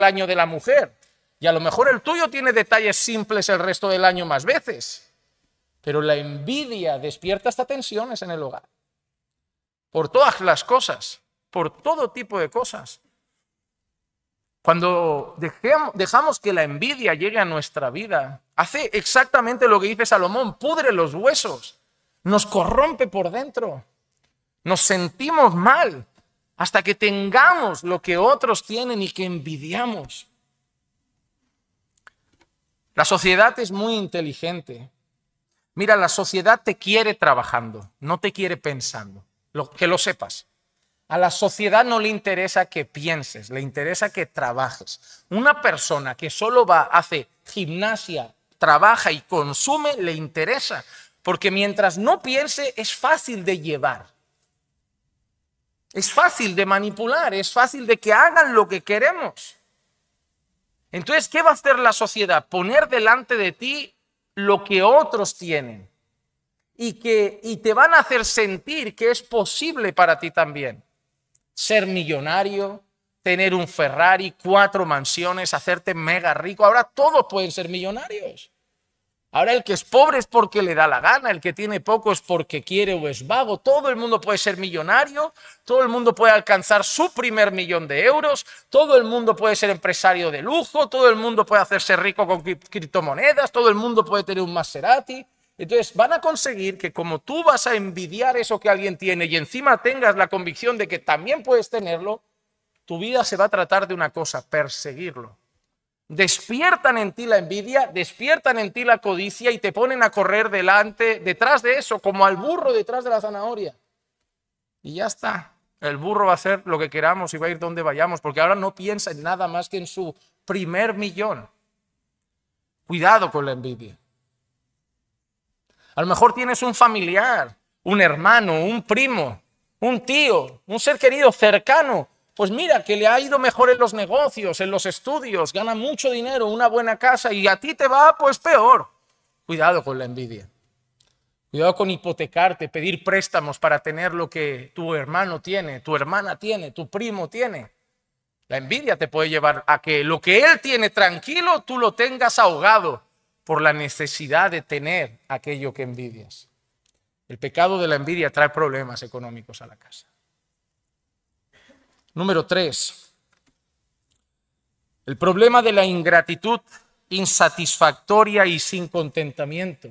el año de la mujer. Y a lo mejor el tuyo tiene detalles simples el resto del año más veces. Pero la envidia despierta hasta tensiones en el hogar. Por todas las cosas, por todo tipo de cosas. Cuando dejamos que la envidia llegue a nuestra vida, hace exactamente lo que dice Salomón, pudre los huesos, nos corrompe por dentro, nos sentimos mal hasta que tengamos lo que otros tienen y que envidiamos. La sociedad es muy inteligente. Mira, la sociedad te quiere trabajando, no te quiere pensando, que lo sepas. A la sociedad no le interesa que pienses, le interesa que trabajes. Una persona que solo hace gimnasia, trabaja y consume, le interesa. Porque mientras no piense, es fácil de llevar. Es fácil de manipular, es fácil de que hagan lo que queremos. Entonces, ¿qué va a hacer la sociedad? Poner delante de ti lo que otros tienen. Y te van a hacer sentir que es posible para ti también. Ser millonario, tener un Ferrari, 4 mansiones, hacerte mega rico. Ahora todos pueden ser millonarios. Ahora el que es pobre es porque le da la gana, el que tiene poco es porque quiere o es vago. Todo el mundo puede ser millonario, todo el mundo puede alcanzar su primer millón de euros, todo el mundo puede ser empresario de lujo, todo el mundo puede hacerse rico con criptomonedas, todo el mundo puede tener un Maserati. Entonces van a conseguir que como tú vas a envidiar eso que alguien tiene y encima tengas la convicción de que también puedes tenerlo, tu vida se va a tratar de una cosa, perseguirlo. Despiertan en ti la envidia, despiertan en ti la codicia y te ponen a correr detrás de eso, como al burro detrás de la zanahoria. Y ya está, el burro va a hacer lo que queramos y va a ir donde vayamos, porque ahora no piensa en nada más que en su primer millón. Cuidado con la envidia. A lo mejor tienes un familiar, un hermano, un primo, un tío, un ser querido cercano. Pues mira, que le ha ido mejor en los negocios, en los estudios, gana mucho dinero, una buena casa y a ti te va pues peor. Cuidado con la envidia. Cuidado con hipotecarte, pedir préstamos para tener lo que tu hermano tiene, tu hermana tiene, tu primo tiene. La envidia te puede llevar a que lo que él tiene tranquilo, tú lo tengas ahogado por la necesidad de tener aquello que envidias. El pecado de la envidia trae problemas económicos a la casa. Número 3. El problema de la ingratitud insatisfactoria y sin contentamiento.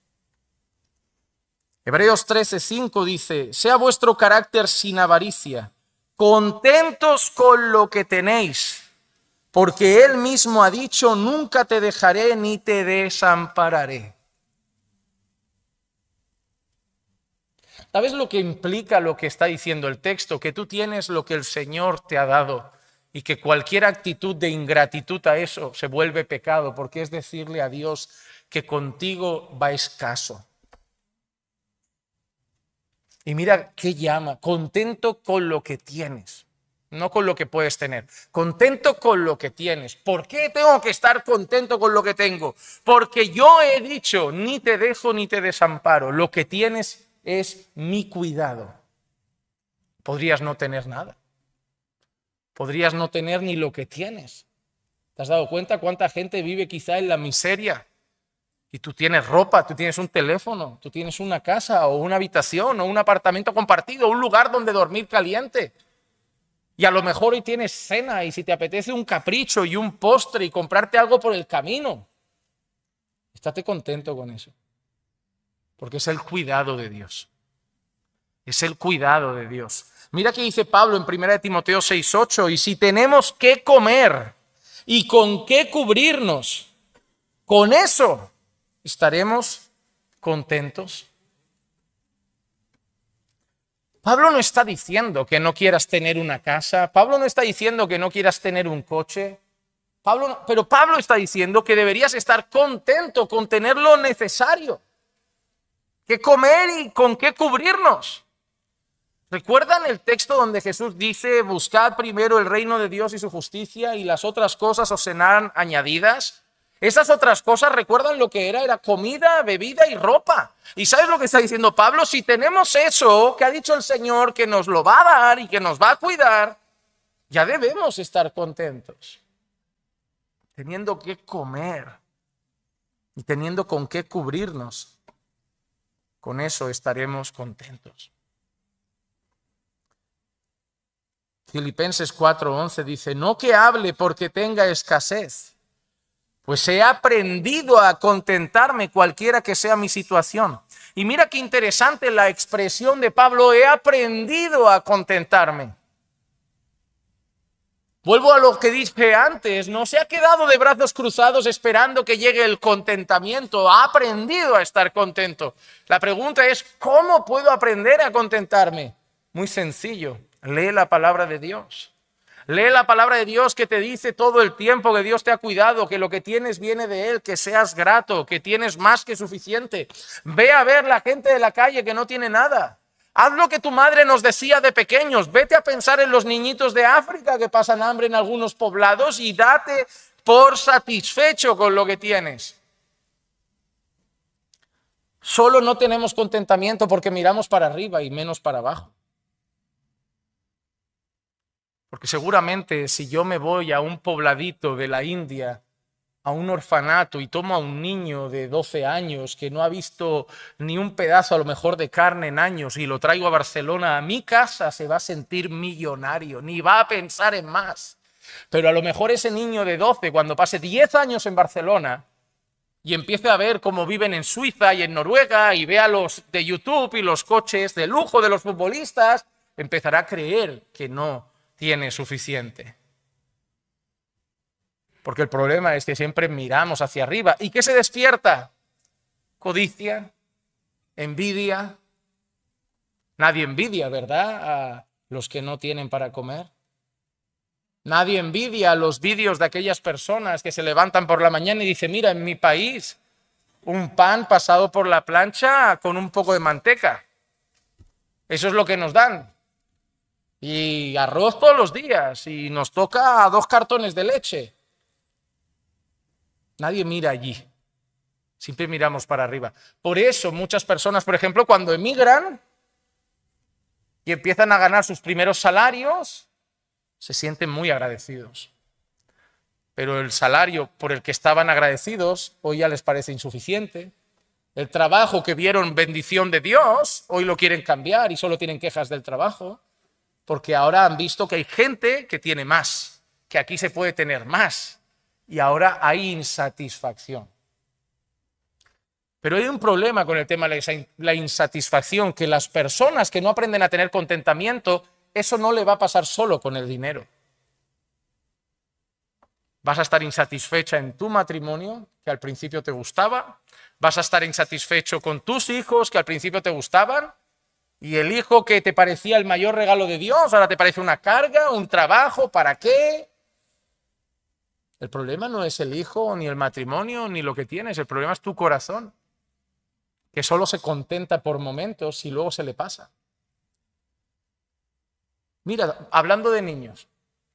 Hebreos 13:5 dice, sea vuestro carácter sin avaricia, contentos con lo que tenéis, porque Él mismo ha dicho, nunca te dejaré ni te desampararé. ¿Sabes lo que implica lo que está diciendo el texto? Que tú tienes lo que el Señor te ha dado y que cualquier actitud de ingratitud a eso se vuelve pecado, porque es decirle a Dios que contigo va escaso. Y mira qué llama, contento con lo que tienes, no con lo que puedes tener, contento con lo que tienes. ¿Por qué tengo que estar contento con lo que tengo? Porque yo he dicho, ni te dejo ni te desamparo, lo que tienes es mi cuidado. Podrías no tener nada, podrías no tener ni lo que tienes. ¿Te has dado cuenta cuánta gente vive quizá en la miseria? Y tú tienes ropa, tú tienes un teléfono, tú tienes una casa o una habitación o un apartamento compartido, un lugar donde dormir caliente. Y a lo mejor hoy tienes cena y si te apetece un capricho y un postre y comprarte algo por el camino. Estate contento con eso. Porque es el cuidado de Dios. Es el cuidado de Dios. Mira que dice Pablo en 1 Timoteo 6:8, y si tenemos qué comer y con qué cubrirnos, con eso ¿estaremos contentos? Pablo no está diciendo que no quieras tener una casa. Pablo no está diciendo que no quieras tener un coche. Pero Pablo está diciendo que deberías estar contento con tener lo necesario. ¿Qué comer y con qué cubrirnos? ¿Recuerdan el texto donde Jesús dice, buscad primero el reino de Dios y su justicia y las otras cosas os serán añadidas? Esas otras cosas, ¿recuerdan lo que era? Era comida, bebida y ropa. ¿Y sabes lo que está diciendo Pablo? Si tenemos eso que ha dicho el Señor que nos lo va a dar y que nos va a cuidar, ya debemos estar contentos. teniendo que comer y teniendo con qué cubrirnos, con eso estaremos contentos. Filipenses 4:11 dice, no que hable porque tenga escasez, pues he aprendido a contentarme cualquiera que sea mi situación. Y mira qué interesante la expresión de Pablo, he aprendido a contentarme. Vuelvo a lo que dije antes, no se ha quedado de brazos cruzados esperando que llegue el contentamiento, ha aprendido a estar contento. La pregunta es, ¿cómo puedo aprender a contentarme? Muy sencillo, lee la palabra de Dios. Lee la palabra de Dios que te dice todo el tiempo que Dios te ha cuidado, que lo que tienes viene de Él, que seas grato, que tienes más que suficiente. Ve a ver la gente de la calle que no tiene nada. Haz lo que tu madre nos decía de pequeños. Vete a pensar en los niñitos de África que pasan hambre en algunos poblados y date por satisfecho con lo que tienes. Solo no tenemos contentamiento porque miramos para arriba y menos para abajo. Porque seguramente si yo me voy a un pobladito de la India, a un orfanato y tomo a un niño de 12 años que no ha visto ni un pedazo a lo mejor de carne en años y lo traigo a Barcelona, a mi casa se va a sentir millonario, ni va a pensar en más. Pero a lo mejor ese niño de 12, cuando pase 10 años en Barcelona y empiece a ver cómo viven en Suiza y en Noruega y vea los de YouTube y los coches de lujo de los futbolistas, empezará a creer que no tiene suficiente. Porque el problema es que siempre miramos hacia arriba. ¿Y qué se despierta? Codicia, envidia. Nadie envidia, ¿verdad?, a los que no tienen para comer. Nadie envidia los vídeos de aquellas personas que se levantan por la mañana y dicen, mira, en mi país, un pan pasado por la plancha con un poco de manteca. Eso es lo que nos dan. Y arroz todos los días. Y nos toca 2 cartones de leche. Nadie mira allí, siempre miramos para arriba. Por eso muchas personas, por ejemplo, cuando emigran y empiezan a ganar sus primeros salarios, se sienten muy agradecidos. Pero el salario por el que estaban agradecidos hoy ya les parece insuficiente. El trabajo que vieron bendición de Dios, hoy lo quieren cambiar y solo tienen quejas del trabajo, porque ahora han visto que hay gente que tiene más, que aquí se puede tener más. Y ahora hay insatisfacción. Pero hay un problema con el tema de la insatisfacción, que las personas que no aprenden a tener contentamiento, eso no le va a pasar solo con el dinero. Vas a estar insatisfecha en tu matrimonio, que al principio te gustaba, vas a estar insatisfecho con tus hijos, que al principio te gustaban, y el hijo que te parecía el mayor regalo de Dios, ahora te parece una carga, un trabajo, ¿para qué? El problema no es el hijo, ni el matrimonio, ni lo que tienes. El problema es tu corazón, que solo se contenta por momentos y luego se le pasa. Mira, hablando de niños,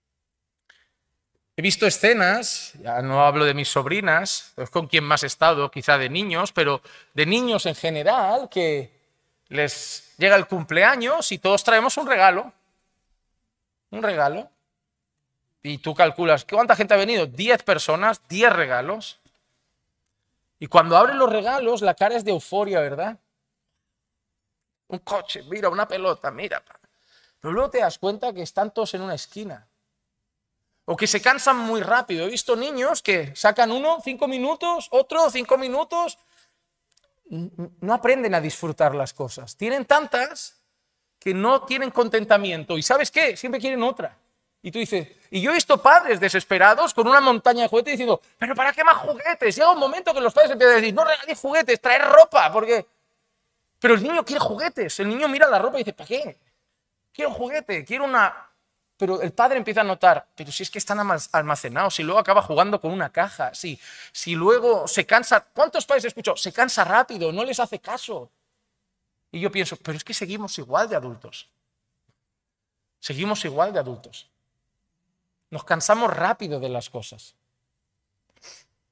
he visto escenas, ya no hablo de mis sobrinas, es con quien más he estado, quizá de niños, pero de niños en general, que les llega el cumpleaños y todos traemos un regalo. Un regalo. Y tú calculas, ¿cuánta gente ha venido? 10 personas, 10 regalos. Y cuando abren los regalos, la cara es de euforia, ¿verdad? Un coche, mira, una pelota, mira. Pero luego te das cuenta que están todos en una esquina. O que se cansan muy rápido. He visto niños que sacan uno, 5 minutos, otro, 5 minutos. No aprenden a disfrutar las cosas. Tienen tantas que no tienen contentamiento. ¿Y sabes qué? Siempre quieren otra. Y tú dices, y yo he visto padres desesperados con una montaña de juguetes diciendo, pero ¿para qué más juguetes? Llega un momento que los padres empiezan a decir, no regaléis juguetes, traer ropa, porque... Pero el niño quiere juguetes, el niño mira la ropa y dice, ¿para qué? Quiero un juguete, quiero una... Pero el padre empieza a notar, pero si es que están almacenados, si luego acaba jugando con una caja, si luego se cansa... ¿Cuántos padres escucho? Se cansa rápido, no les hace caso. Y yo pienso, pero es que seguimos igual de adultos. Seguimos igual de adultos. Nos cansamos rápido de las cosas.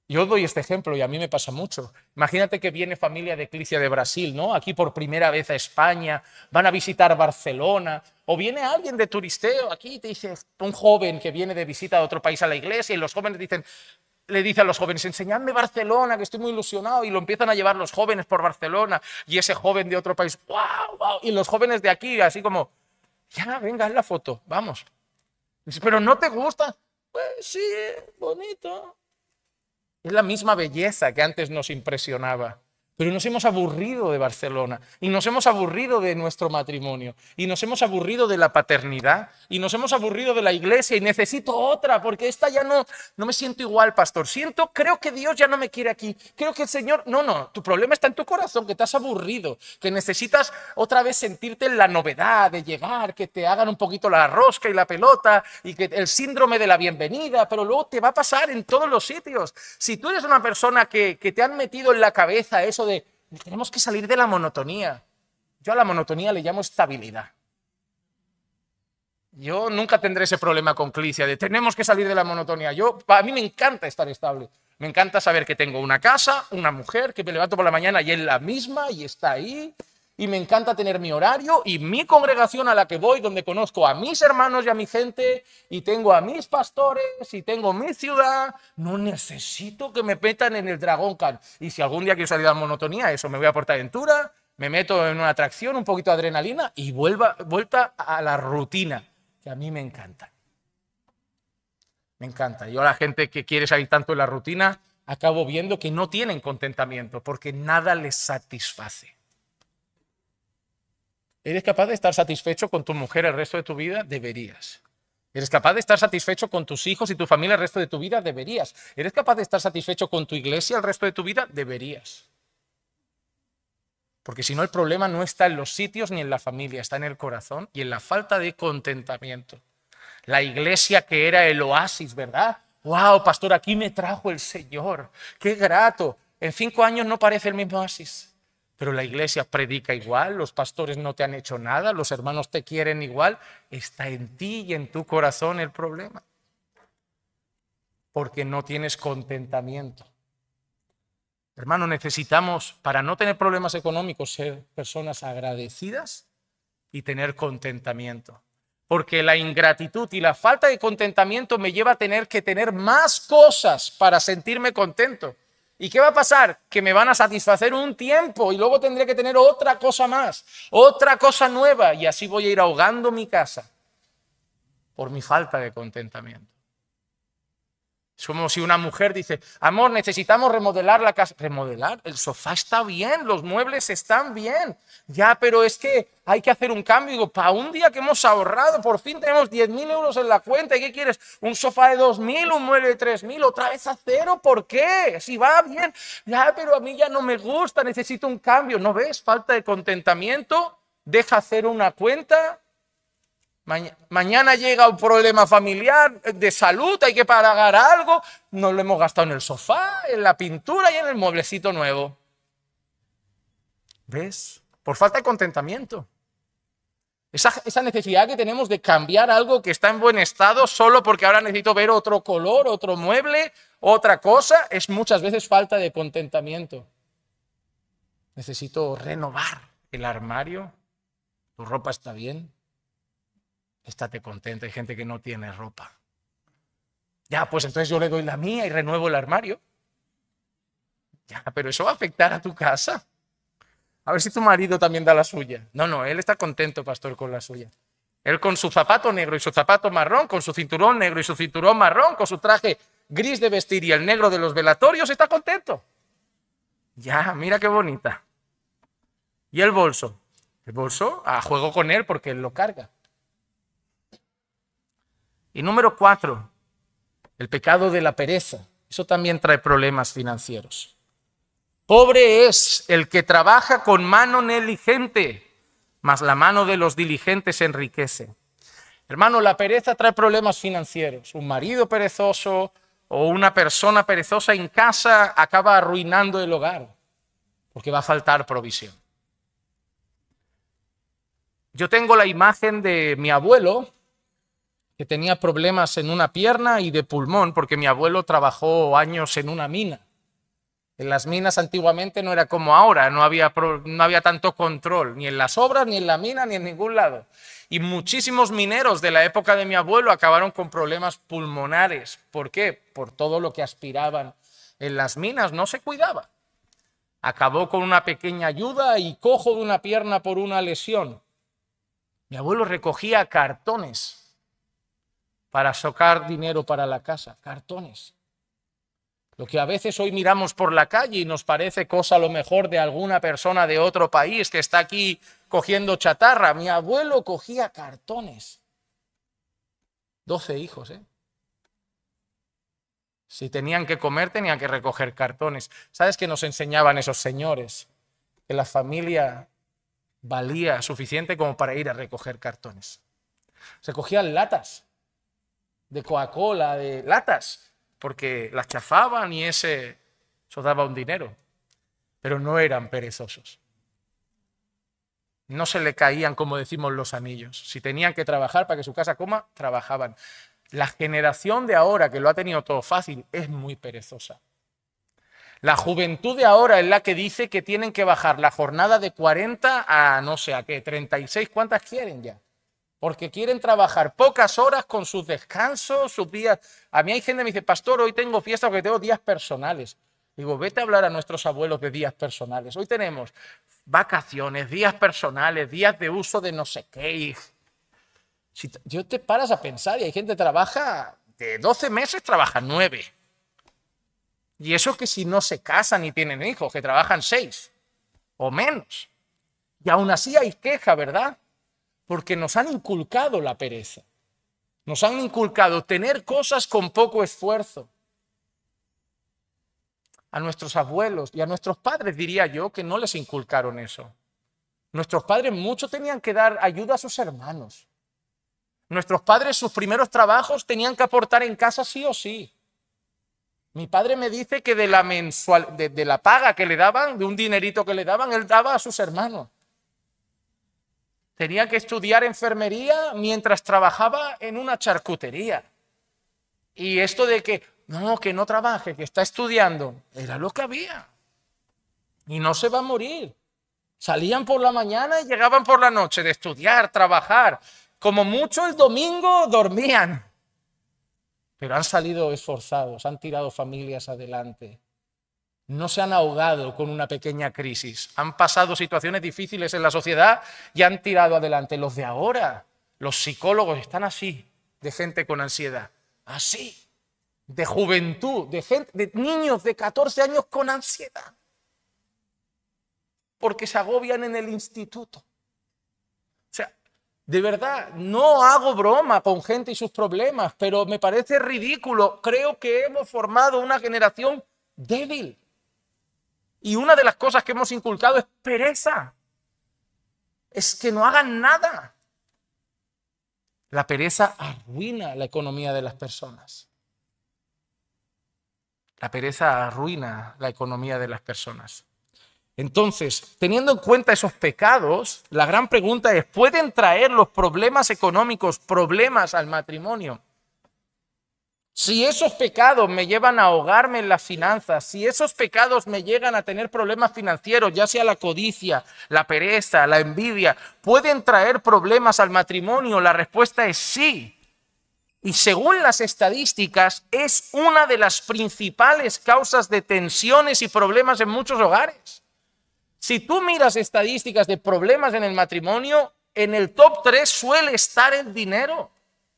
Yo doy este ejemplo y a mí me pasa mucho. Imagínate que viene familia de Eclesia de Brasil, ¿no? Aquí por primera vez a España, van a visitar Barcelona, o viene alguien de turisteo aquí y te dice, un joven que viene de visita a otro país a la iglesia y los jóvenes le dice a los jóvenes, enseñadme Barcelona, que estoy muy ilusionado, y lo empiezan a llevar los jóvenes por Barcelona, y ese joven de otro país, wow, wow, y los jóvenes de aquí, así como, ya, venga, haz la foto, vamos. Dice, pero ¿no te gusta? Pues sí, bonito. Es la misma belleza que antes nos impresionaba. Pero nos hemos aburrido de Barcelona y nos hemos aburrido de nuestro matrimonio y nos hemos aburrido de la paternidad y nos hemos aburrido de la iglesia y necesito otra porque esta ya no me siento igual, pastor. Creo que Dios ya no me quiere aquí. Creo que el Señor... No, tu problema está en tu corazón, que te has aburrido, que necesitas otra vez sentirte en la novedad de llegar, que te hagan un poquito la rosca y la pelota y que el síndrome de la bienvenida, pero luego te va a pasar en todos los sitios. Si tú eres una persona que te han metido en la cabeza eso de tenemos que salir de la monotonía. Yo a la monotonía le llamo estabilidad. Yo nunca tendré ese problema con Clicia de tenemos que salir de la monotonía. A mí me encanta estar estable. Me encanta saber que tengo una casa, una mujer, que me levanto por la mañana y es la misma y está ahí. Y me encanta tener mi horario y mi congregación a la que voy, donde conozco a mis hermanos y a mi gente, y tengo a mis pastores, y tengo mi ciudad. No necesito que me metan en el Dragon Khan. Y si algún día quiero salir de la monotonía, eso, me voy a Portaventura, me meto en una atracción, un poquito de adrenalina, y vuelta a la rutina, que a mí me encanta. Me encanta. Yo a la gente que quiere salir tanto de la rutina, acabo viendo que no tienen contentamiento, porque nada les satisface. ¿Eres capaz de estar satisfecho con tu mujer el resto de tu vida? Deberías. ¿Eres capaz de estar satisfecho con tus hijos y tu familia el resto de tu vida? Deberías. ¿Eres capaz de estar satisfecho con tu iglesia el resto de tu vida? Deberías. Porque si no, el problema no está en los sitios ni en la familia, está en el corazón y en la falta de contentamiento. La iglesia que era el oasis, ¿verdad? ¡Wow, pastor, aquí me trajo el Señor! ¡Qué grato! En 5 años no parece el mismo oasis. Pero la iglesia predica igual, los pastores no te han hecho nada, los hermanos te quieren igual. Está en ti y en tu corazón el problema. Porque no tienes contentamiento. Hermano, necesitamos, para no tener problemas económicos, ser personas agradecidas y tener contentamiento. Porque la ingratitud y la falta de contentamiento me lleva a tener que tener más cosas para sentirme contento. ¿Y qué va a pasar? Que me van a satisfacer un tiempo y luego tendré que tener otra cosa más, otra cosa nueva, y así voy a ir ahogando mi casa por mi falta de contentamiento. Es como si una mujer dice, amor, necesitamos remodelar la casa. ¿Remodelar? El sofá está bien, los muebles están bien. Ya, pero es que hay que hacer un cambio. Digo, para un día que hemos ahorrado, por fin tenemos 10.000 euros en la cuenta. ¿Y qué quieres? ¿Un sofá de 2.000, un mueble de 3.000? ¿Otra vez a cero? ¿Por qué? Si va bien. Ya, pero a mí ya no me gusta, necesito un cambio. ¿No ves? Falta de contentamiento. Deja hacer una cuenta. Mañana llega un problema familiar, de salud, hay que pagar algo, nos lo hemos gastado en el sofá, en la pintura y en el mueblecito nuevo. ¿Ves? Por falta de contentamiento. Esa necesidad que tenemos de cambiar algo que está en buen estado solo porque ahora necesito ver otro color, otro mueble, otra cosa, es muchas veces falta de contentamiento. Necesito renovar el armario. ¿Tu ropa está bien? Estate contento, hay gente que no tiene ropa. Ya, pues entonces yo le doy la mía y renuevo el armario. Ya, pero eso va a afectar a tu casa. A ver si tu marido también da la suya. No, él está contento, pastor, con la suya. Él con su zapato negro y su zapato marrón, con su cinturón negro y su cinturón marrón, con su traje gris de vestir y el negro de los velatorios, está contento. Ya, mira qué bonita. ¿Y el bolso? El bolso, juego con él porque él lo carga. Y número 4, el pecado de la pereza. Eso también trae problemas financieros. Pobre es el que trabaja con mano negligente, mas la mano de los diligentes enriquece. Hermano, la pereza trae problemas financieros. Un marido perezoso o una persona perezosa en casa acaba arruinando el hogar porque va a faltar provisión. Yo tengo la imagen de mi abuelo, que tenía problemas en una pierna y de pulmón, porque mi abuelo trabajó años en una mina. En las minas antiguamente no era como ahora, no había tanto control, ni en las obras, ni en la mina, ni en ningún lado. Y muchísimos mineros de la época de mi abuelo acabaron con problemas pulmonares. ¿Por qué? Por todo lo que aspiraban en las minas, no se cuidaba. Acabó con una pequeña ayuda y cojo de una pierna por una lesión. Mi abuelo recogía cartones para sacar dinero para la casa, cartones. Lo que a veces hoy miramos por la calle y nos parece cosa a lo mejor de alguna persona de otro país que está aquí cogiendo chatarra. Mi abuelo cogía cartones. 12 hijos, ¿eh? Si tenían que comer, tenían que recoger cartones. ¿Sabes qué nos enseñaban esos señores? Que la familia valía suficiente como para ir a recoger cartones. Se cogían latas de Coca-Cola, de latas, porque las chafaban y eso daba un dinero. Pero no eran perezosos. No se le caían, como decimos, los anillos. Si tenían que trabajar para que su casa coma, trabajaban. La generación de ahora, que lo ha tenido todo fácil, es muy perezosa. La juventud de ahora es la que dice que tienen que bajar la jornada de 40 a no sé a qué, 36, ¿cuántas quieren ya? Porque quieren trabajar pocas horas con sus descansos, sus días. A mí hay gente que me dice, pastor, hoy tengo fiesta porque tengo días personales. Digo, vete a hablar a nuestros abuelos de días personales. Hoy tenemos vacaciones, días personales, días de uso de no sé qué. Si yo te paras a pensar y hay gente que trabaja, de 12 meses trabaja 9. Y eso que si no se casan y tienen hijos, que trabajan 6 o menos. Y aún así hay queja, ¿verdad? Porque nos han inculcado la pereza. Nos han inculcado tener cosas con poco esfuerzo. A nuestros abuelos y a nuestros padres diría yo que no les inculcaron eso. Nuestros padres mucho tenían que dar ayuda a sus hermanos. Nuestros padres sus primeros trabajos tenían que aportar en casa sí o sí. Mi padre me dice que de la paga que le daban, de un dinerito que le daban, él daba a sus hermanos. Tenía que estudiar enfermería mientras trabajaba en una charcutería. Y esto de que no trabaje, que está estudiando, era lo que había. Y no se va a morir. Salían por la mañana y llegaban por la noche de estudiar, trabajar. Como mucho el domingo dormían. Pero han salido esforzados, han tirado familias adelante. No se han ahogado con una pequeña crisis. Han pasado situaciones difíciles en la sociedad y han tirado adelante. Los de ahora, los psicólogos están así, de gente con ansiedad. Así, de juventud, de niños de 14 años con ansiedad. Porque se agobian en el instituto. O sea, de verdad, no hago broma con gente y sus problemas, pero me parece ridículo. Creo que hemos formado una generación débil. Y una de las cosas que hemos inculcado es pereza. Es que no hagan nada. La pereza arruina la economía de las personas. La pereza arruina la economía de las personas. Entonces, teniendo en cuenta esos pecados, la gran pregunta es, ¿pueden traer los problemas económicos problemas al matrimonio? Si esos pecados me llevan a ahogarme en las finanzas, si esos pecados me llegan a tener problemas financieros, ya sea la codicia, la pereza, la envidia, ¿pueden traer problemas al matrimonio? La respuesta es sí. Y según las estadísticas, es una de las principales causas de tensiones y problemas en muchos hogares. Si tú miras estadísticas de problemas en el matrimonio, en el top 3 suele estar el dinero.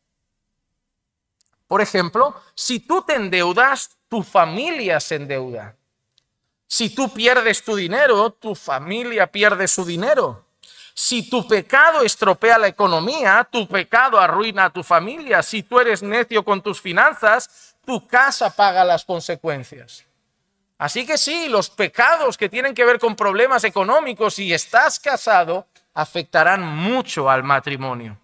Por ejemplo, si tú te endeudas, tu familia se endeuda. Si tú pierdes tu dinero, tu familia pierde su dinero. Si tu pecado estropea la economía, tu pecado arruina a tu familia. Si tú eres necio con tus finanzas, tu casa paga las consecuencias. Así que sí, los pecados que tienen que ver con problemas económicos, si estás casado, afectarán mucho al matrimonio.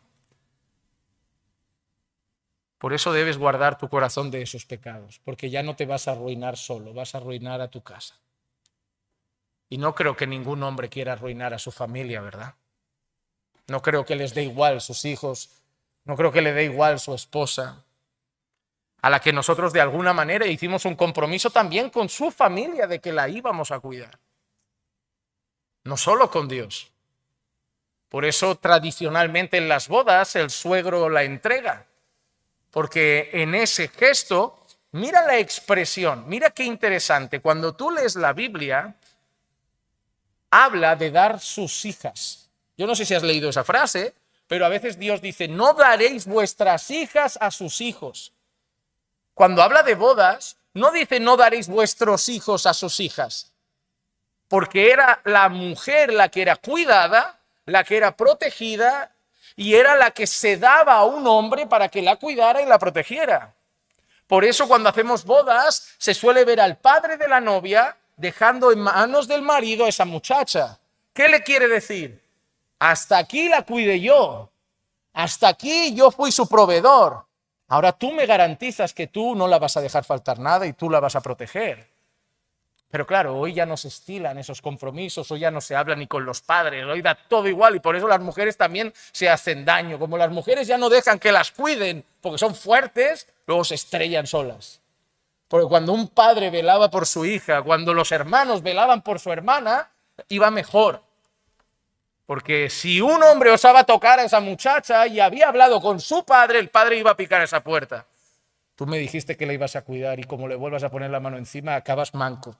Por eso debes guardar tu corazón de esos pecados, porque ya no te vas a arruinar solo, vas a arruinar a tu casa. Y no creo que ningún hombre quiera arruinar a su familia, ¿verdad? No creo que les dé igual sus hijos No creo que le dé igual su esposa, a la que nosotros de alguna manera hicimos un compromiso también con su familia de que la íbamos a cuidar. No solo con Dios. Por eso tradicionalmente en las bodas el suegro la entrega. Porque en ese gesto, mira la expresión, mira qué interesante. Cuando tú lees la Biblia, habla de dar sus hijas. Yo no sé si has leído esa frase, pero a veces Dios dice, no daréis vuestras hijas a sus hijos. Cuando habla de bodas, no dice no daréis vuestros hijos a sus hijas, porque era la mujer la que era cuidada, la que era protegida y era la que se daba a un hombre para que la cuidara y la protegiera. Por eso cuando hacemos bodas se suele ver al padre de la novia dejando en manos del marido a esa muchacha. ¿Qué le quiere decir? Hasta aquí la cuidé yo, hasta aquí yo fui su proveedor. Ahora tú me garantizas que tú no la vas a dejar faltar nada y tú la vas a proteger. Pero claro, hoy ya no se estilan esos compromisos, hoy ya no se habla ni con los padres, hoy da todo igual y por eso las mujeres también se hacen daño. Como las mujeres ya no dejan que las cuiden porque son fuertes, luego se estrellan solas. Porque cuando un padre velaba por su hija, cuando los hermanos velaban por su hermana, iba mejor. Porque si un hombre osaba tocar a esa muchacha y había hablado con su padre, el padre iba a picar esa puerta. Tú me dijiste que la ibas a cuidar y como le vuelvas a poner la mano encima, acabas manco.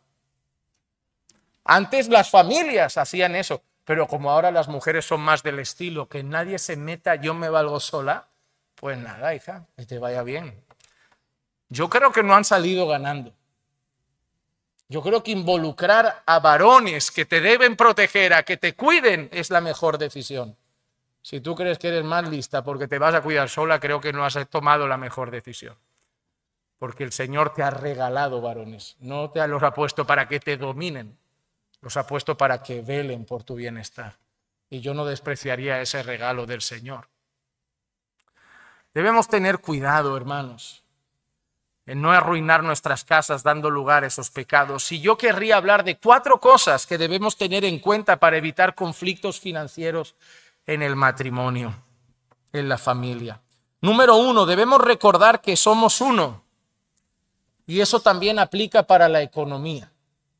Antes las familias hacían eso, pero como ahora las mujeres son más del estilo, que nadie se meta, yo me valgo sola, pues nada, hija, que te vaya bien. Yo creo que no han salido ganando. Yo creo que involucrar a varones que te deben proteger, a que te cuiden, es la mejor decisión. Si tú crees que eres más lista porque te vas a cuidar sola, creo que no has tomado la mejor decisión. Porque el Señor te ha regalado varones, no te los ha puesto para que te dominen, los ha puesto para que velen por tu bienestar. Y yo no despreciaría ese regalo del Señor. Debemos tener cuidado, hermanos, en no arruinar nuestras casas dando lugar a esos pecados. Y yo querría hablar de 4 cosas que debemos tener en cuenta para evitar conflictos financieros en el matrimonio, en la familia. Número 1, debemos recordar que somos uno. Y eso también aplica para la economía.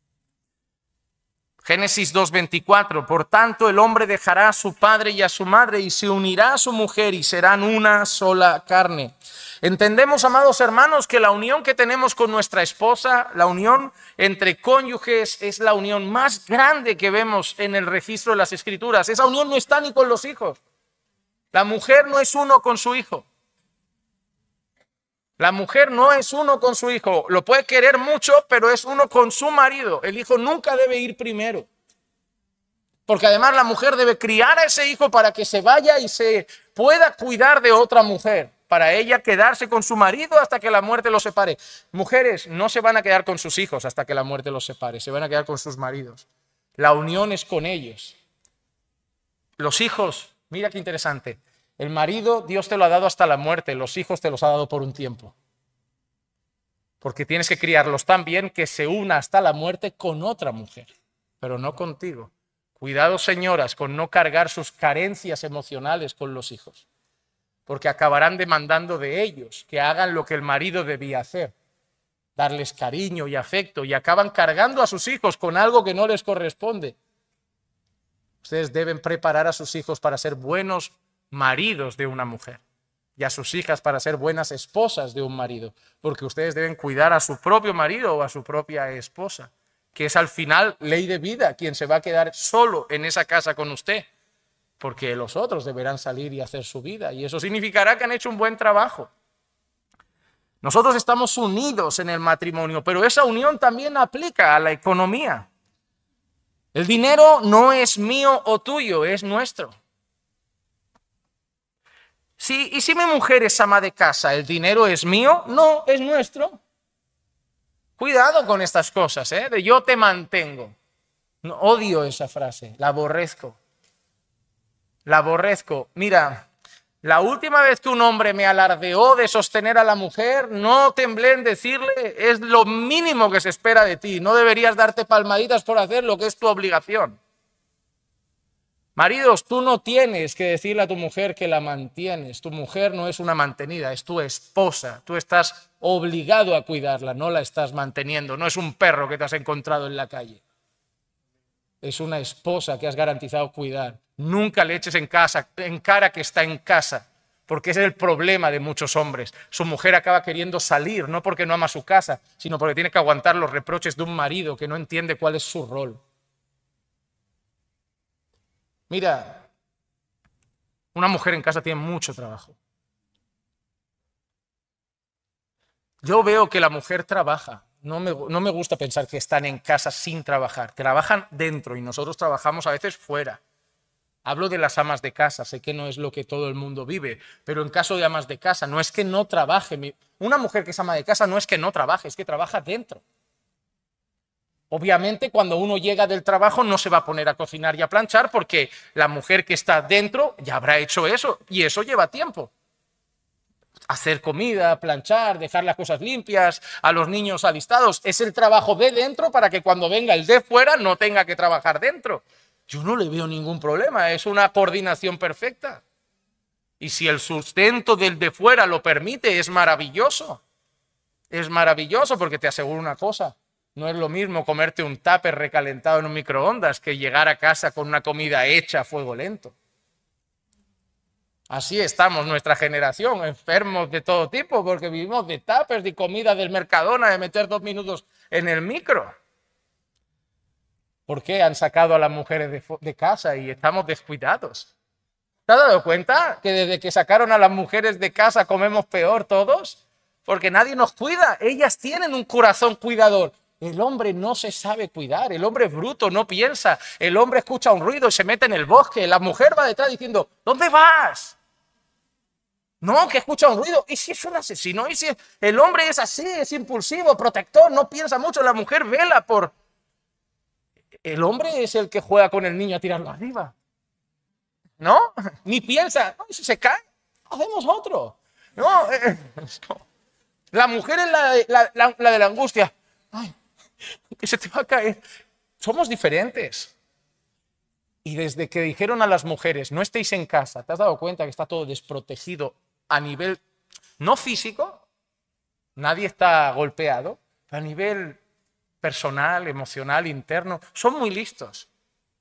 Génesis 2:24, por tanto el hombre dejará a su padre y a su madre y se unirá a su mujer y serán una sola carne. Entendemos, amados hermanos, que la unión que tenemos con nuestra esposa, la unión entre cónyuges, es la unión más grande que vemos en el registro de las Escrituras. Esa unión no está ni con los hijos. La mujer no es uno con su hijo. La mujer no es uno con su hijo. Lo puede querer mucho, pero es uno con su marido. El hijo nunca debe ir primero. Porque además la mujer debe criar a ese hijo para que se vaya y se pueda cuidar de otra mujer. Para ella quedarse con su marido hasta que la muerte los separe. Mujeres no se van a quedar con sus hijos hasta que la muerte los separe. Se van a quedar con sus maridos. La unión es con ellos. Los hijos, mira qué interesante. El marido, Dios te lo ha dado hasta la muerte. Los hijos te los ha dado por un tiempo. Porque tienes que criarlos tan bien que se una hasta la muerte con otra mujer, pero no contigo. Cuidado, señoras, con no cargar sus carencias emocionales con los hijos, porque acabarán demandando de ellos que hagan lo que el marido debía hacer, darles cariño y afecto, y acaban cargando a sus hijos con algo que no les corresponde. Ustedes deben preparar a sus hijos para ser buenos maridos de una mujer y a sus hijas para ser buenas esposas de un marido, porque ustedes deben cuidar a su propio marido o a su propia esposa, que es al final ley de vida quien se va a quedar solo en esa casa con usted, porque los otros deberán salir y hacer su vida, y eso significará que han hecho un buen trabajo. Nosotros estamos unidos en el matrimonio, pero esa unión también aplica a la economía. El dinero no es mío o tuyo, es nuestro. ¿Y si mi mujer es ama de casa, el dinero es mío? No, es nuestro. Cuidado con estas cosas, de yo te mantengo. No, odio esa frase, la aborrezco. La aborrezco. Mira, la última vez que un hombre me alardeó de sostener a la mujer, no temblé en decirle, es lo mínimo que se espera de ti. No deberías darte palmaditas por hacer lo que es tu obligación. Maridos, tú no tienes que decirle a tu mujer que la mantienes. Tu mujer no es una mantenida, es tu esposa. Tú estás obligado a cuidarla, no la estás manteniendo. No es un perro que te has encontrado en la calle. Es una esposa que has garantizado cuidar. Nunca le eches en cara que está en casa, porque ese es el problema de muchos hombres. Su mujer acaba queriendo salir, no porque no ama su casa, sino porque tiene que aguantar los reproches de un marido que no entiende cuál es su rol. Mira, una mujer en casa tiene mucho trabajo. Yo veo que la mujer trabaja. No me gusta pensar que están en casa sin trabajar. Trabajan dentro y nosotros trabajamos a veces fuera. Hablo de las amas de casa, sé que no es lo que todo el mundo vive, pero en caso de amas de casa, no es que no trabaje. Una mujer que es ama de casa no es que no trabaje, es que trabaja dentro. Obviamente, cuando uno llega del trabajo no se va a poner a cocinar y a planchar porque la mujer que está dentro ya habrá hecho eso y eso lleva tiempo. Hacer comida, planchar, dejar las cosas limpias, a los niños alistados, es el trabajo de dentro para que cuando venga el de fuera no tenga que trabajar dentro. Yo no le veo ningún problema, es una coordinación perfecta. Y si el sustento del de fuera lo permite, es maravilloso. Es maravilloso porque te aseguro una cosa. No es lo mismo comerte un tupper recalentado en un microondas que llegar a casa con una comida hecha a fuego lento. Así estamos nuestra generación, enfermos de todo tipo, porque vivimos de tuppers, de comida del Mercadona, de meter 2 minutos en el micro. ¿Por qué han sacado a las mujeres de casa y estamos descuidados? ¿Te has dado cuenta que desde que sacaron a las mujeres de casa comemos peor todos? Porque nadie nos cuida, ellas tienen un corazón cuidador. El hombre no se sabe cuidar, el hombre es bruto, no piensa, el hombre escucha un ruido y se mete en el bosque, la mujer va detrás diciendo, ¿dónde vas? No, que escucha un ruido, ¿y si es un asesino? ¿Y si el hombre es así, es impulsivo, protector, no piensa mucho, la mujer vela por... El hombre es el que juega con el niño a tirarlo arriba, ¿no? Ni piensa, no, si se cae, hacemos otro. No, la mujer es la de la angustia. Ay, que se te va a caer. Somos diferentes. Y desde que dijeron a las mujeres, no estéis en casa, ¿te has dado cuenta que está todo desprotegido a nivel, no físico, nadie está golpeado, pero a nivel personal, emocional, interno, son muy listos.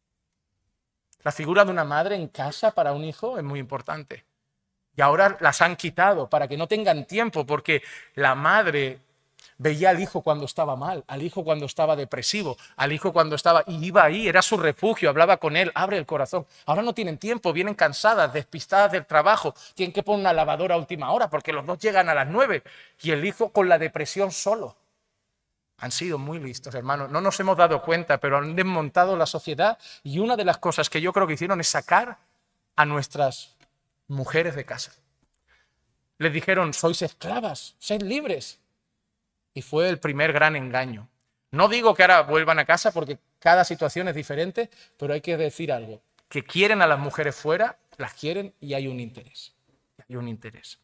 La figura de una madre en casa para un hijo es muy importante. Y ahora las han quitado para que no tengan tiempo, porque la madre veía al hijo cuando estaba mal, al hijo cuando estaba depresivo, al hijo cuando estaba... Y iba ahí, era su refugio, hablaba con él, abre el corazón. Ahora no tienen tiempo, vienen cansadas, despistadas del trabajo, tienen que poner una lavadora a última hora porque los dos llegan a las 9 y el hijo con la depresión solo. Han sido muy listos, hermanos. No nos hemos dado cuenta, pero han desmontado la sociedad y una de las cosas que yo creo que hicieron es sacar a nuestras mujeres de casa. Les dijeron, sois esclavas, sed libres. Y fue el primer gran engaño. No digo que ahora vuelvan a casa porque cada situación es diferente, pero hay que decir algo. Que quieren a las mujeres fuera, las quieren y hay un interés. Hay un interés.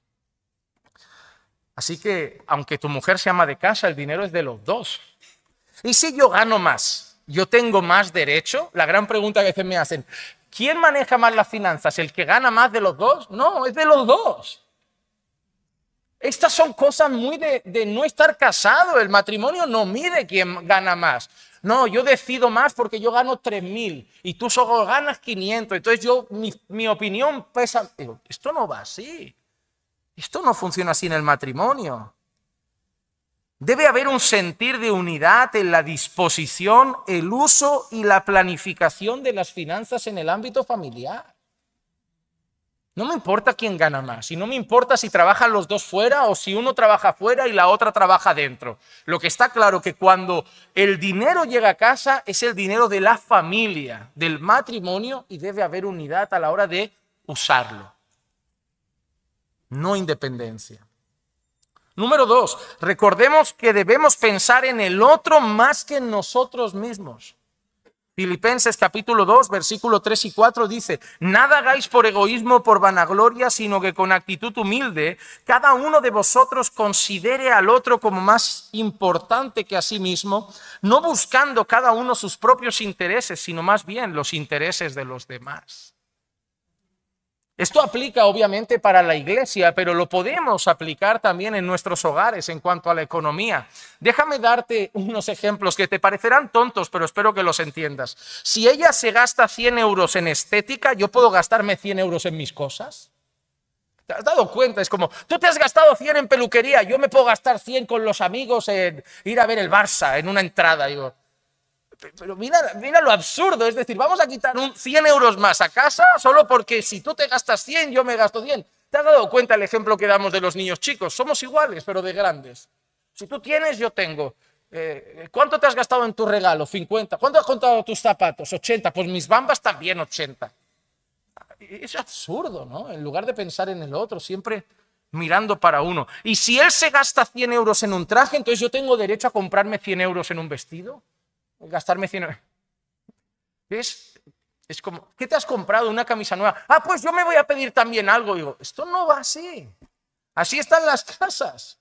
Así que, aunque tu mujer se ama de casa, el dinero es de los dos. ¿Y si yo gano más? ¿Yo tengo más derecho? La gran pregunta que a veces me hacen, ¿quién maneja más las finanzas? ¿El que gana más de los dos? No, es de los dos. Estas son cosas muy de no estar casado. El matrimonio no mide quién gana más. No, yo decido más porque yo gano 3.000 y tú solo ganas 500. Entonces mi opinión pesa. Pero esto no va así. Esto no funciona así en el matrimonio. Debe haber un sentir de unidad en la disposición, el uso y la planificación de las finanzas en el ámbito familiar. No me importa quién gana más, y no me importa si trabajan los dos fuera o si uno trabaja fuera y la otra trabaja dentro. Lo que está claro que cuando el dinero llega a casa es el dinero de la familia, del matrimonio, y debe haber unidad a la hora de usarlo. No independencia. Número 2, recordemos que debemos pensar en el otro más que en nosotros mismos. Filipenses capítulo 2, versículo 3 y 4 dice: nada hagáis por egoísmo o por vanagloria, sino que con actitud humilde cada uno de vosotros considere al otro como más importante que a sí mismo, no buscando cada uno sus propios intereses, sino más bien los intereses de los demás. Esto aplica obviamente para la iglesia, pero lo podemos aplicar también en nuestros hogares en cuanto a la economía. Déjame darte unos ejemplos que te parecerán tontos, pero espero que los entiendas. Si ella se gasta 100 euros en estética, ¿yo puedo gastarme 100 euros en mis cosas? ¿Te has dado cuenta? Es como, tú te has gastado 100 en peluquería, yo me puedo gastar 100 con los amigos en ir a ver el Barça en una entrada. Digo, pero mira lo absurdo, es decir, vamos a quitar 100 euros más a casa solo porque si tú te gastas 100, yo me gasto 100. ¿Te has dado cuenta el ejemplo que damos de los niños chicos? Somos iguales, pero de grandes. Si tú tienes, yo tengo. ¿Cuánto te has gastado en tu regalo? 50. ¿Cuánto has contado tus zapatos? 80. Pues mis bambas también 80. Es absurdo, ¿no? En lugar de pensar en el otro, siempre mirando para uno. Y si él se gasta 100 euros en un traje, entonces yo tengo derecho a comprarme 100 euros en un vestido. Gastarme 100 euros. ¿Ves? Es como, ¿qué te has comprado? Una camisa nueva. Ah, pues yo me voy a pedir también algo. Digo, esto no va así. Así están las casas.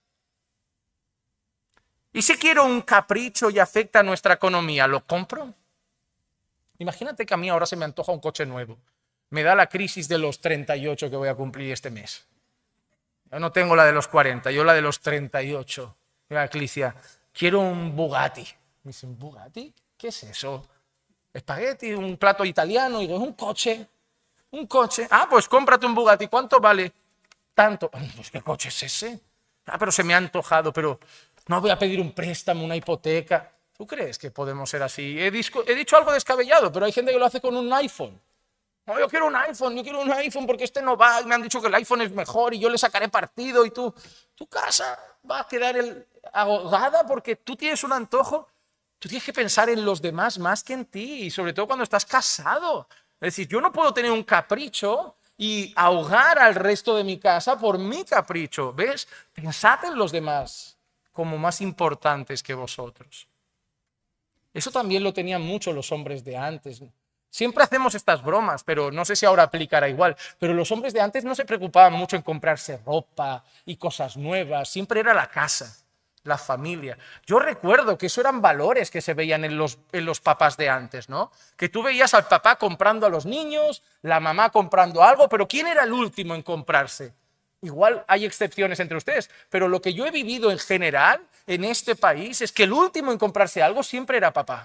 ¿Y si quiero un capricho y afecta a nuestra economía? ¿Lo compro? Imagínate que a mí ahora se me antoja un coche nuevo. Me da la crisis de los 38 que voy a cumplir este mes. Yo no tengo la de los 40, yo la de los 38. Mira, Clicia, quiero un Bugatti. Me dice, ¿un Bugatti? ¿Qué es eso? Espagueti, un plato italiano. Y digo, un coche. Un coche. Ah, pues cómprate un Bugatti. ¿Cuánto vale? Tanto. Pues, ¿qué coche es ese? Ah, pero se me ha antojado, pero no voy a pedir un préstamo, una hipoteca. ¿Tú crees que podemos ser así? He dicho algo descabellado, pero hay gente que lo hace con un iPhone. No, yo quiero un iPhone porque este no va y me han dicho que el iPhone es mejor y yo le sacaré partido y tu casa va a quedar ahogada porque tú tienes un antojo. Tú tienes que pensar en los demás más que en ti y sobre todo cuando estás casado. Es decir, yo no puedo tener un capricho y ahogar al resto de mi casa por mi capricho. ¿Ves? Pensad en los demás como más importantes que vosotros. Eso también lo tenían mucho los hombres de antes. Siempre hacemos estas bromas, pero no sé si ahora aplicará igual. Pero los hombres de antes no se preocupaban mucho en comprarse ropa y cosas nuevas. Siempre era la casa, la familia. Yo recuerdo que eso eran valores que se veían en los papás de antes, ¿no? Que tú veías al papá comprando a los niños, la mamá comprando algo, pero ¿quién era el último en comprarse? Igual hay excepciones entre ustedes, pero lo que yo he vivido en general en este país es que el último en comprarse algo siempre era papá.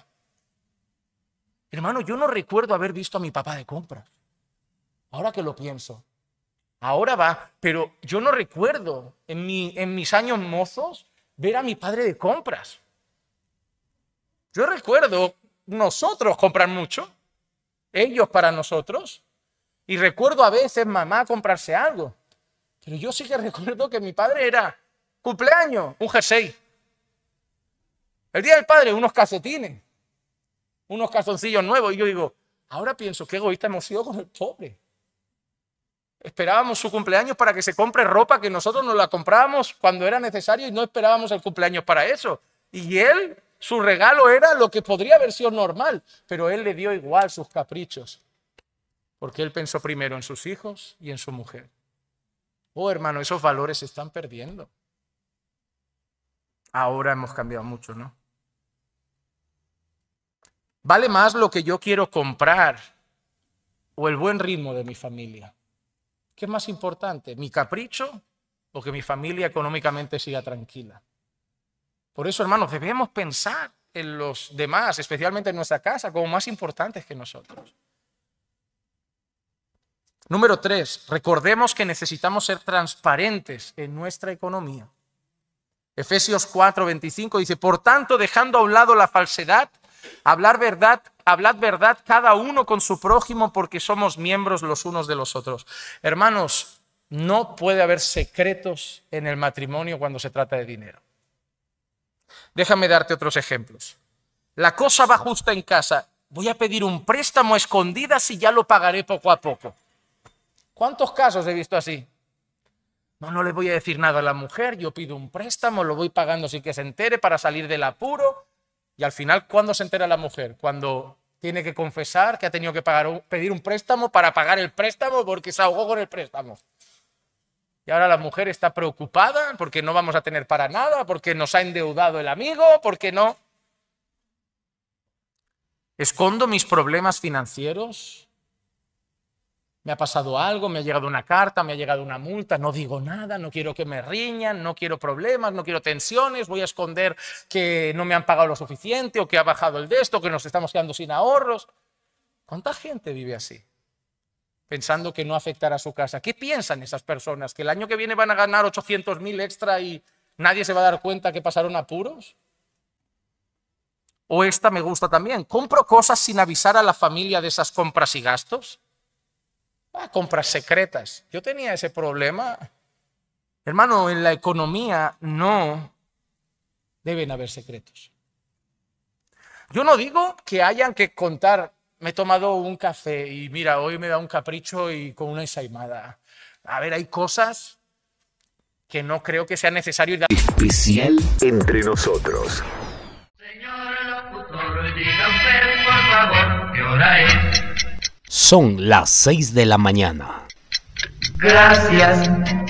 Hermano, yo no recuerdo haber visto a mi papá de compras. Ahora que lo pienso. Ahora va, pero yo no recuerdo en mis años mozos ver a mi padre de compras. Yo recuerdo nosotros comprar mucho, ellos para nosotros, y recuerdo a veces mamá comprarse algo. Pero yo sí que recuerdo que mi padre era cumpleaños, un jersey. El día del padre, unos calcetines, unos calzoncillos nuevos. Y yo digo, ahora pienso, qué egoísta hemos sido con el pobre. Esperábamos su cumpleaños para que se compre ropa que nosotros nos la comprábamos cuando era necesario y no esperábamos el cumpleaños para eso. Y él, su regalo era lo que podría haber sido normal, pero él le dio igual sus caprichos, porque él pensó primero en sus hijos y en su mujer. Oh, hermano, esos valores se están perdiendo. Ahora hemos cambiado mucho, ¿no? ¿Vale más lo que yo quiero comprar o el buen ritmo de mi familia? ¿Qué es más importante, mi capricho o que mi familia económicamente siga tranquila? Por eso, hermanos, debemos pensar en los demás, especialmente en nuestra casa, como más importantes que nosotros. Número 3, recordemos que necesitamos ser transparentes en nuestra economía. Efesios 4:25 dice, por tanto, dejando a un lado la falsedad, hablad verdad cada uno con su prójimo porque somos miembros los unos de los otros. Hermanos, no puede haber secretos en el matrimonio cuando se trata de dinero. Déjame darte otros ejemplos. La cosa va justa en casa. Voy a pedir un préstamo a escondidas y ya lo pagaré poco a poco. ¿Cuántos casos he visto así? No le voy a decir nada a la mujer, yo pido un préstamo, lo voy pagando sin que se entere para salir del apuro. Y al final, ¿cuándo se entera la mujer? Cuando tiene que confesar que ha tenido que pedir un préstamo para pagar el préstamo porque se ahogó con el préstamo. Y ahora la mujer está preocupada porque no vamos a tener para nada, porque nos ha endeudado el amigo, porque no. ¿Escondo mis problemas financieros? ¿Me ha pasado algo? ¿Me ha llegado una carta? ¿Me ha llegado una multa? No digo nada, no quiero que me riñan, no quiero problemas, no quiero tensiones, voy a esconder que no me han pagado lo suficiente o que ha bajado el de esto, que nos estamos quedando sin ahorros. ¿Cuánta gente vive así? Pensando que no afectará a su casa. ¿Qué piensan esas personas? ¿Que el año que viene van a ganar 800.000 extra y nadie se va a dar cuenta que pasaron apuros? O esta me gusta también. ¿Compro cosas sin avisar a la familia de esas compras y gastos? Compras secretas. Yo tenía ese problema. Hermano, en la economía no deben haber secretos. Yo no digo que hayan que contar. Me he tomado un café y mira, hoy me da un capricho y con una ensaimada. A ver, hay cosas que no creo que sea necesario. Especial entre nosotros. Señor locutor, diga usted, por favor, ¿qué hora es? Son las 6 de la mañana. Gracias.